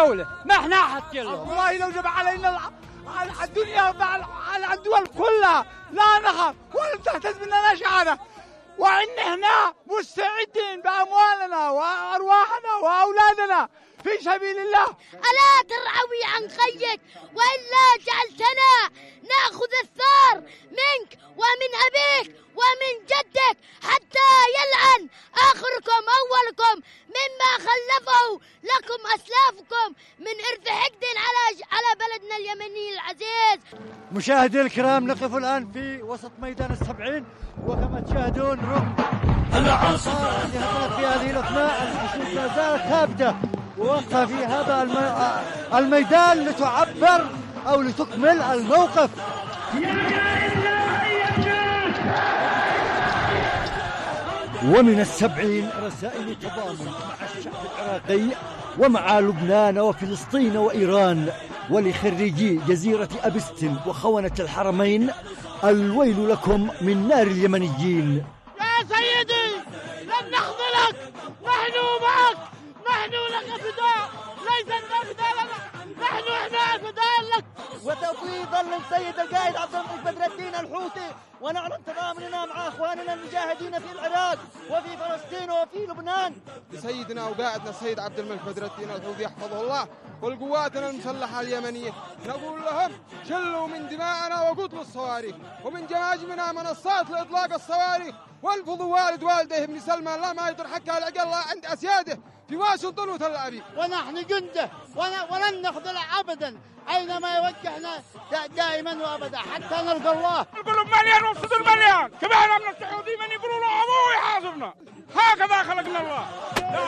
الدولة، ما احنا حاطين لهم. والله لو جب علينا الدنيا على الدول كلها لا نخاف ولا تهتز مننا شعارة، وإن احنا مستعدين بأموالنا وأرواحنا وأولادنا في سبيل الله. ألا ترعوي عن خيك وإلا جعلتنا نأخذ الثار منك ومن أبيك ومن جدك حتى يلعن آخركم أولكم مما خلفه لكم أسلافكم من إرث حقد على بلدنا اليمني العزيز. مشاهدي الكرام، نقف الآن في وسط ميدان السبعين، وكما تشاهدون رغم العاصفة اللي هطلت في هذه الأثناء الحشود لا زالت ثابتة ووقفة في هذا الميدان لتعبر أو لتكمل الموقف. ومن السبعين رسائل تضامن مع الشعب العراقي ومع لبنان وفلسطين وإيران ولخريجي جزيرة أبستن وخونة الحرمين. الويل لكم من نار اليمنيين. يا سيدي لن نخذلك، نحن معك، نحن لك فداء، ليس انت فداء لنا، نحن احنا فداء لك. وتفويضا للسيد القائد عبد الملك بدر الدين الحوثي، ونعلن تضامننا مع اخواننا المجاهدين في العراق وفي فلسطين وفي لبنان. لسيدنا وقائدنا السيد عبد الملك بدر الدين الحوثي يحفظه الله والقواتنا المسلحة اليمنية، نقول لهم شلوا من دماءنا وقتلوا الصواريخ، ومن جماجمنا منصات لإطلاق الصواريخ، والفضوا والد والده ابن سلمان لا ما يدر حقها العقل عند أسياده في واشنطن وتل أبيب. ونحن جنده ولن نخذل أبدا أينما يوجهنا دائما وأبدا حتى نلقى الله. يقولوا مليان وصدوا المليان، كمان من السعودي من يقولوا له أبوه يحاسبنا، هكذا خلقنا الله.